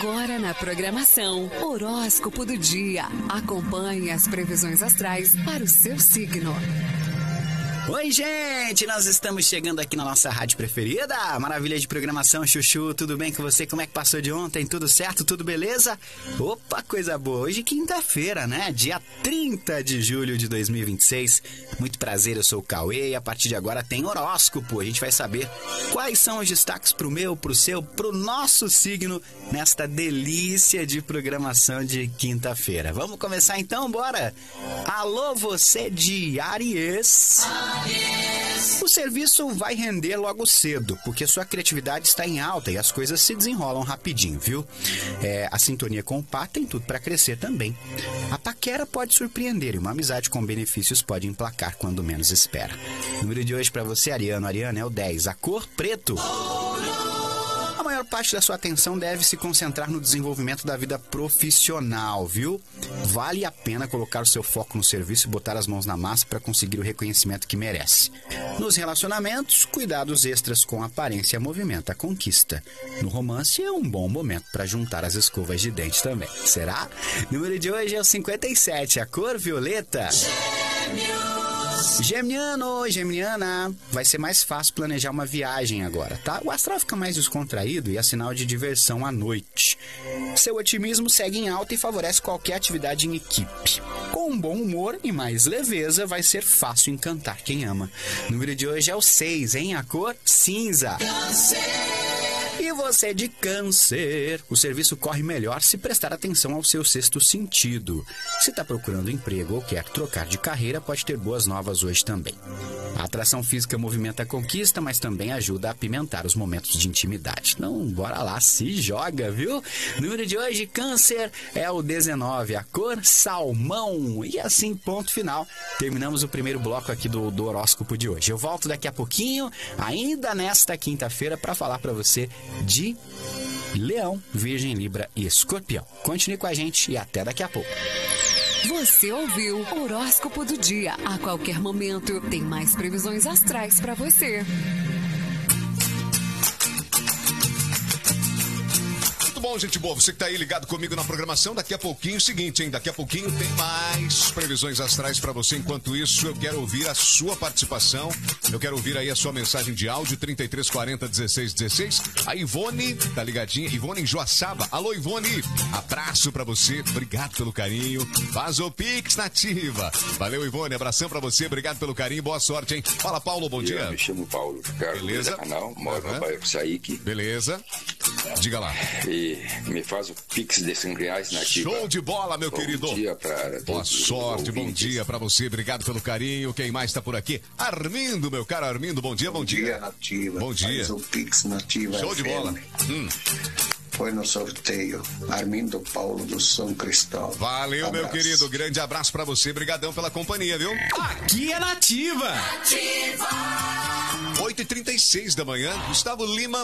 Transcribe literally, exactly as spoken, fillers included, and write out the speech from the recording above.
Agora na programação, horóscopo do dia. Acompanhe as previsões astrais para o seu signo. Oi, gente! Nós estamos chegando aqui na nossa rádio preferida. Maravilha de programação, Chuchu. Tudo bem com você? Como é que passou de ontem? Tudo certo? Tudo beleza? Opa, coisa boa! Hoje quinta-feira, né? Dia trinta de julho de dois mil e vinte e seis. Muito prazer, eu sou o Cauê e a partir de agora tem horóscopo. A gente vai saber quais são os destaques pro meu, pro seu, pro nosso signo nesta delícia de programação de quinta-feira. Vamos começar então? Bora! Alô, você de Áries! O serviço vai render logo cedo, porque sua criatividade está em alta e as coisas se desenrolam rapidinho, viu? É, a sintonia com o par tem tudo para crescer também. A paquera pode surpreender e uma amizade com benefícios pode emplacar quando menos espera. O número de hoje para você, Ariano, Ariana, é o dez. A cor preto. A maior parte da sua atenção deve se concentrar no desenvolvimento da vida profissional, viu? Vale a pena colocar o seu foco no serviço e botar as mãos na massa para conseguir o reconhecimento que merece. Nos relacionamentos, cuidados extras com aparência movimenta a conquista. No romance, é um bom momento para juntar as escovas de dente também. Será? O número de hoje é o cinquenta e sete, a cor violeta. Geminiano, Geminiana, vai ser mais fácil planejar uma viagem agora, tá? O astral fica mais descontraído e é sinal de diversão à noite. Seu otimismo segue em alta e favorece qualquer atividade em equipe. Com um bom humor e mais leveza, vai ser fácil encantar quem ama. O número de hoje é o seis, hein? A cor cinza. E você de Câncer, o serviço corre melhor se prestar atenção ao seu sexto sentido. Se está procurando emprego ou quer trocar de carreira, pode ter boas novas hoje também. A atração física movimenta a conquista, mas também ajuda a apimentar os momentos de intimidade. Então, bora lá, se joga, viu? O número de hoje, Câncer, é o dezenove, a cor salmão. E assim, ponto final. Terminamos o primeiro bloco aqui do, do horóscopo de hoje. Eu volto daqui a pouquinho, ainda nesta quinta-feira, para falar para você de Leão, Virgem, Libra e Escorpião. Continue com a gente e até daqui a pouco. Você ouviu o horóscopo do dia. A qualquer momento tem mais previsões astrais para você. Bom, gente boa, você que tá aí ligado comigo na programação, daqui a pouquinho, seguinte, hein, daqui a pouquinho tem mais previsões astrais pra você. Enquanto isso, eu quero ouvir a sua participação, eu quero ouvir aí a sua mensagem de áudio, trinta e três quarenta, dezesseis dezesseis. A Ivone, tá ligadinha? Ivone em Joaçaba. Alô, Ivone, abraço pra você, obrigado pelo carinho. Faz o Pix nativa. Valeu, Ivone, abração pra você, obrigado pelo carinho, boa sorte, hein? Fala, Paulo, bom dia. Eu me chamo Paulo Carlos, beleza? Canal, moro uhum. no bairro Saíque. Beleza, diga lá. E me faz o Pix de cem reais nativa. Show de bola, meu bom querido. Bom dia pra boa sorte, bom dia pra você. Obrigado pelo carinho. Quem mais tá por aqui? Armindo, meu caro Armindo. Bom dia, bom, bom dia. dia. Nativa. Bom dia. Faz o Pix nativa. Show de bola. Hum. Foi no sorteio. Armindo Paulo do São Cristóvão. Valeu, abraço. Meu querido. Grande abraço pra você. Brigadão pela companhia, viu? Aqui é Nativa. oito e trinta e seis da manhã. Gustavo Lima.